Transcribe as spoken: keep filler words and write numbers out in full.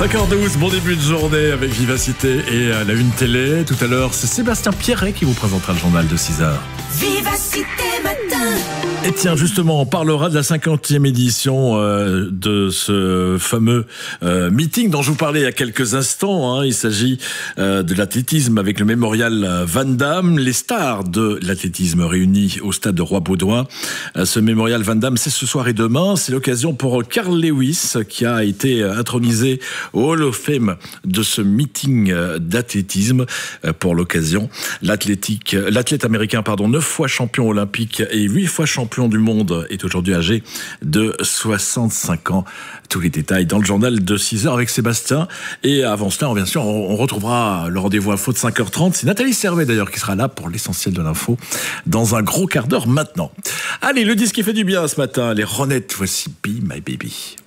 cinq heures douze, bon début de journée avec Vivacité et à la une télé. Tout à l'heure, c'est Sébastien Pierret qui vous présentera le journal de six heures. Vivacité matin. Et tiens, justement, on parlera de la cinquantième édition euh, de ce fameux euh, meeting dont je vous parlais il y a quelques instants. Hein. Il s'agit euh, de l'athlétisme avec le mémorial Van Damme. Les stars de l'athlétisme réunies au stade de Roi-Baudouin. Euh, ce mémorial Van Damme, c'est ce soir et demain. C'est l'occasion pour Carl Lewis, qui a été intronisé au Hall of Fame de ce meeting d'athlétisme. Euh, pour l'occasion, l'athlétique, l'athlète américain, pardon, neuf fois champion olympique et huit fois champion du monde est aujourd'hui âgé de soixante-cinq ans. Tous les détails dans le journal de six heures avec Sébastien. Et avant cela, bien sûr, on retrouvera le rendez-vous info de cinq heures trente. C'est Nathalie Servet d'ailleurs qui sera là pour l'essentiel de l'info dans un gros quart d'heure maintenant. Allez, le disque qui fait du bien ce matin, les Ronettes. Voici Be My Baby.